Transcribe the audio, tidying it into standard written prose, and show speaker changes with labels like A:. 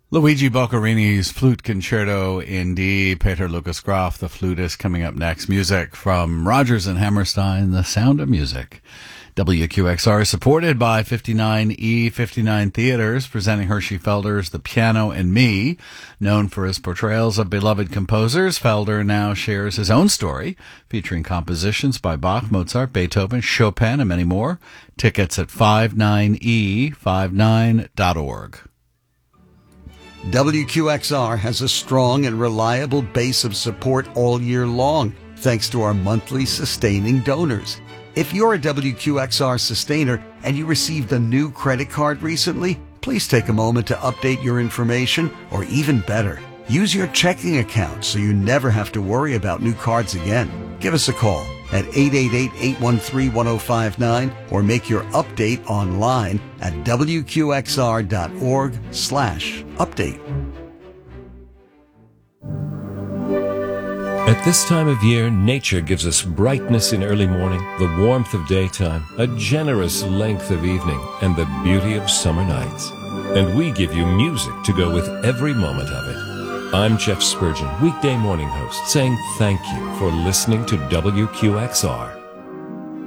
A: Luigi Boccherini's Flute Concerto in D. Peter Lucas Graf, the flutist, coming up next. Music from Rodgers and Hammerstein, The Sound of Music. WQXR is supported by 59E59 Theaters, presenting Hershey Felder's The Piano and Me. Known for his portrayals of beloved composers, Felder now shares his own story, featuring compositions by Bach, Mozart, Beethoven, Chopin, and many more. Tickets at 59E59.org.
B: WQXR has a strong and reliable base of support all year long, thanks to our monthly sustaining donors. If you're a WQXR sustainer and you received a new credit card recently, please take a moment to update your information, or even better, use your checking account so you never have to worry about new cards again. Give us a call at 888-813-1059 or make your update online at wqxr.org/update.
C: At this time of year, nature gives us brightness in early morning, the warmth of daytime, a generous length of evening, and the beauty of summer nights. And we give you music to go with every moment of it. I'm Jeff Spurgeon, weekday morning host, saying thank you for listening to WQXR.